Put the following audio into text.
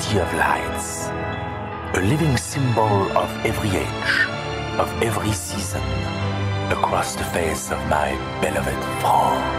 city of lights, a living symbol of every age, of every season, across the face of my beloved France.